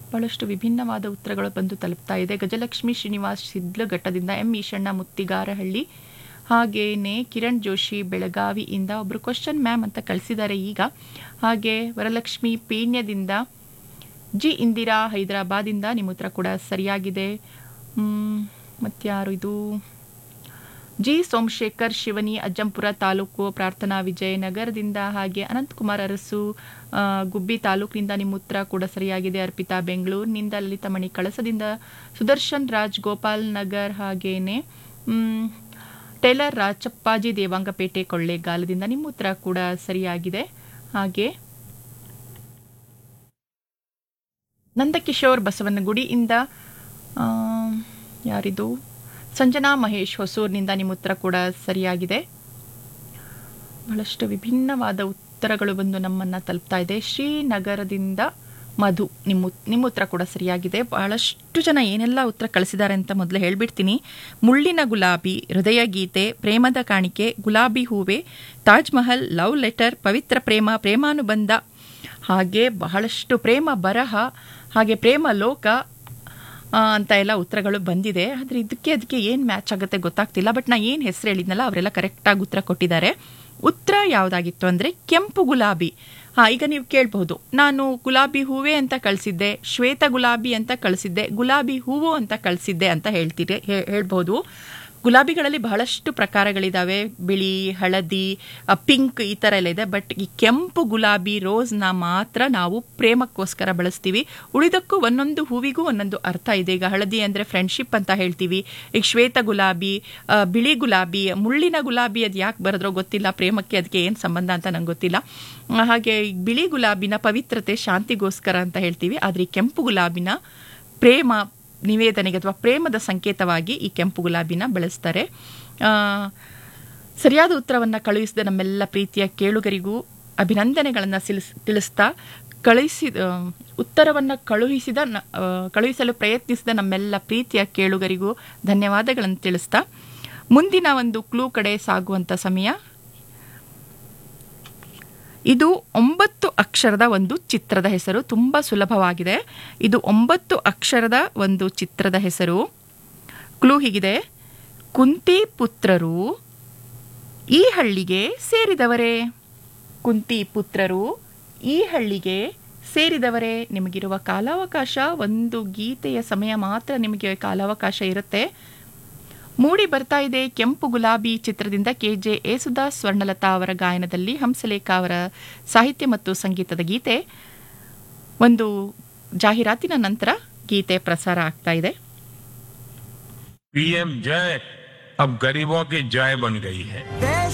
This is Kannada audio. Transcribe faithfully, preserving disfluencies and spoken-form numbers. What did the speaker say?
ಬಹಳಷ್ಟು ವಿಭಿನ್ನವಾದ ಉತ್ತರಗಳು ಬಂದು ತಲುಪ್ತಾ ಇದೆ. ಗಜಲಕ್ಷ್ಮಿ ಶ್ರೀನಿವಾಸ್ ಸಿದ್ಲಘಟ್ಟದಿಂದ, ಎಂ ಈಶಣ್ಣ ಮುತ್ತಿಗಾರಹಳ್ಳಿ, ಹಾಗೇನೆ ಕಿರಣ್ ಜೋಶಿ ಬೆಳಗಾವಿಯಿಂದ ಒಬ್ಬರು ಕ್ವಶನ್ ಮ್ಯಾಮ್ ಅಂತ ಕಳಿಸಿದ್ದಾರೆ ಈಗ. ಹಾಗೆ ವರಲಕ್ಷ್ಮಿ ಪೀಣ್ಯದಿಂದ, ಜಿ ಇಂದಿರಾ ಹೈದರಾಬಾದಿಂದ ನಿಮ್ಮ ಉತ್ತರ ಕೂಡ ಸರಿಯಾಗಿದೆ. ಮತ್ತಾರು ಇದು ಜಿ ಸೋಮಶೇಖರ್ ಶಿವನಿ ಅಜ್ಜಂಪುರ ತಾಲೂಕು ಪ್ರಾರ್ಥನಾ ವಿಜಯನಗರದಿಂದ, ಹಾಗೆ ಅನಂತಕುಮಾರ್ ಅರಸು ಗುಬ್ಬಿ ತಾಲೂಕಿನಿಂದ ನಿಮ್ಮ ಉತ್ತರ ಕೂಡ ಸರಿಯಾಗಿದೆ. ಅರ್ಪಿತಾ ಬೆಂಗಳೂರಿನಿಂದ, ಲಲಿತಮಣಿ ಕಳಸದಿಂದ, ಸುದರ್ಶನ್ ರಾಜ್ ಗೋಪಾಲ್ ನಗರ್, ಹಾಗೇನೆ ಟೇಲರ್ ರಾಚಪ್ಪಾಜಿ ದೇವಾಂಗಪೇಟೆ ಕೊಳ್ಳೇಗಾಲದಿಂದ ನಿಮ್ಮ ಉತ್ತರ ಕೂಡ ಸರಿಯಾಗಿದೆ. ಹಾಗೆ ನಂದಕಿಶೋರ್ ಬಸವನಗುಡಿಯಿಂದ, ಯಾರಿದು ಸಂಜನಾ ಮಹೇಶ್ ಹೊಸೂರಿನಿಂದ ನಿಮ್ಮ ಉತ್ತರ ಕೂಡ ಸರಿಯಾಗಿದೆ. ಬಹಳಷ್ಟು ವಿಭಿನ್ನವಾದ ಉತ್ತರಗಳು ಬಂದು ನಮ್ಮನ್ನು ತಲುಪ್ತಾ ಇದೆ. ಶ್ರೀನಗರದಿಂದ ಮಧು, ನಿಮ್ಮ ನಿಮ್ಮ ಉತ್ತರ ಕೂಡ ಸರಿಯಾಗಿದೆ. ಬಹಳಷ್ಟು ಜನ ಏನೆಲ್ಲ ಉತ್ತರ ಕಳಿಸಿದ್ದಾರೆ ಅಂತ ಮೊದಲು ಹೇಳ್ಬಿಡ್ತೀನಿ. ಮುಳ್ಳಿನ ಗುಲಾಬಿ, ಹೃದಯ ಗೀತೆ, ಪ್ರೇಮದ ಕಾಣಿಕೆ, ಗುಲಾಬಿ ಹೂವೆ, ತಾಜ್ ಮಹಲ್, ಲವ್ ಲೆಟರ್, ಪವಿತ್ರ ಪ್ರೇಮ, ಪ್ರೇಮಾನುಬಂಧ, ಹಾಗೆ ಬಹಳಷ್ಟು ಪ್ರೇಮ ಬರಹ, ಹಾಗೆ ಪ್ರೇಮ ಲೋಕ ಅಂತ ಎಲ್ಲ ಉತ್ತರಗಳು ಬಂದಿದೆ. ಆದರೆ ಇದಕ್ಕೆ ಅದಕ್ಕೆ ಏನು ಮ್ಯಾಚ್ ಆಗುತ್ತೆ ಗೊತ್ತಾಗ್ತಿಲ್ಲ. ಬಟ್ ನಾ ಏನು ಹೆಸರು ಹೇಳಿದ್ನಲ್ಲ ಅವರೆಲ್ಲ ಕರೆಕ್ಟಾಗಿ ಉತ್ತರ ಕೊಟ್ಟಿದ್ದಾರೆ. ಉತ್ತರ ಯಾವುದಾಗಿತ್ತು ಅಂದರೆ ಕೆಂಪು ಗುಲಾಬಿ. ಹಾಂ, ಈಗ ನೀವು ಕೇಳಬಹುದು, ನಾನು ಗುಲಾಬಿ ಹೂವೆ ಅಂತ ಕಳಿಸಿದ್ದೆ, ಶ್ವೇತ ಗುಲಾಬಿ ಅಂತ ಕಳಿಸಿದ್ದೆ, ಗುಲಾಬಿ ಹೂವು ಅಂತ ಕಳಿಸಿದ್ದೆ ಅಂತ ಹೇಳ್ತೀರಿ ಹೇಳ್ಬೋದು. ಗುಲಾಬಿಗಳಲ್ಲಿ ಬಹಳಷ್ಟು ಪ್ರಕಾರಗಳಿದ್ದಾವೆ, ಬಿಳಿ, ಹಳದಿ, ಪಿಂಕ್ ಈ ಥರ ಎಲ್ಲ ಇದೆ. ಬಟ್ ಈ ಕೆಂಪು ಗುಲಾಬಿ ರೋಸ್ನ ಮಾತ್ರ ನಾವು ಪ್ರೇಮಕ್ಕೋಸ್ಕರ ಬಳಸ್ತೀವಿ. ಉಳಿದಕ್ಕೂ ಒಂದೊಂದು ಹೂವಿಗೂ ಒಂದೊಂದು ಅರ್ಥ ಇದೆ. ಈಗ ಹಳದಿ ಅಂದರೆ ಫ್ರೆಂಡ್ಶಿಪ್ ಅಂತ ಹೇಳ್ತೀವಿ. ಈಗ ಶ್ವೇತ ಗುಲಾಬಿ, ಬಿಳಿ ಗುಲಾಬಿ, ಮುಳ್ಳಿನ ಗುಲಾಬಿ ಅದು ಯಾಕೆ ಬರೆದ್ರೋ ಗೊತ್ತಿಲ್ಲ, ಪ್ರೇಮಕ್ಕೆ ಅದಕ್ಕೆ ಏನು ಸಂಬಂಧ ಅಂತ ನಂಗೆ ಗೊತ್ತಿಲ್ಲ. ಹಾಗೆ ಬಿಳಿ ಗುಲಾಬಿನ ಪವಿತ್ರತೆ, ಶಾಂತಿಗೋಸ್ಕರ ಅಂತ ಹೇಳ್ತೀವಿ. ಆದರೆ ಈ ಕೆಂಪು ಗುಲಾಬಿನ ಪ್ರೇಮ ನಿವೇದನೆಗೆ ಅಥವಾ ಪ್ರೇಮದ ಸಂಕೇತವಾಗಿ ಈ ಕೆಂಪು ಗುಲಾಬಿನ ಬಳಸ್ತಾರೆ. ಸರಿಯಾದ ಉತ್ತರವನ್ನು ಕಳುಹಿಸಿದ ನಮ್ಮೆಲ್ಲ ಪ್ರೀತಿಯ ಕೇಳುಗರಿಗೂ ಅಭಿನಂದನೆಗಳನ್ನು ಸಿಲಿಸ್ ತಿಳಿಸ್ತಾ ಕಳುಹಿಸಿದ ಉತ್ತರವನ್ನು ಕಳುಹಿಸಿದ ಕಳುಹಿಸಲು ಪ್ರಯತ್ನಿಸಿದ ನಮ್ಮೆಲ್ಲ ಪ್ರೀತಿಯ ಕೇಳುಗರಿಗೂ ಧನ್ಯವಾದಗಳನ್ನು ತಿಳಿಸ್ತಾ ಮುಂದಿನ ಒಂದು ಕ್ಲೂ ಕಡೆ ಸಾಗುವಂಥ ಸಮಯ. ಇದು ಒಂಬತ್ತು ಅಕ್ಷರದ ಒಂದು ಚಿತ್ರದ ಹೆಸರು. ತುಂಬ ಸುಲಭವಾಗಿದೆ. ಇದು ಒಂಬತ್ತು ಅಕ್ಷರದ ಒಂದು ಚಿತ್ರದ ಹೆಸರು. ಕ್ಲೂ ಹೀಗಿದೆ: ಕುಂತಿ ಪುತ್ರರು ಈ ಹಳ್ಳಿಗೆ ಸೇರಿದವರೇ. ಕುಂತಿ ಪುತ್ರರು ಈ ಹಳ್ಳಿಗೆ ಸೇರಿದವರೇ. ನಿಮಗಿರುವ ಕಾಲಾವಕಾಶ ಒಂದು ಗೀತೆಯ ಸಮಯ ಮಾತ್ರ ನಿಮಗೆ ಕಾಲಾವಕಾಶ ಇರುತ್ತೆ. ಮೂಡಿ ಬರ್ತಾ ಇದೆ ಕೆಂಪು ಗುಲಾಬಿ ಚಿತ್ರದಿಂದ ಕೆ ಜೆ ಯೇಸುದಾಸ್ ಸ್ವರ್ಣಲತಾ ಅವರ ಗಾಯನದಲ್ಲಿ ಹಂಸಲೇಖ ಅವರ ಸಾಹಿತ್ಯ ಮತ್ತು ಸಂಗೀತದ ಗೀತೆ. ಒಂದು ಜಾಹೀರಾತಿನ ನಂತರ ಗೀತೆ ಪ್ರಸಾರ ಆಗ್ತಾ ಇದೆ. पीएम जय अब गरीबों की जय बन गई है.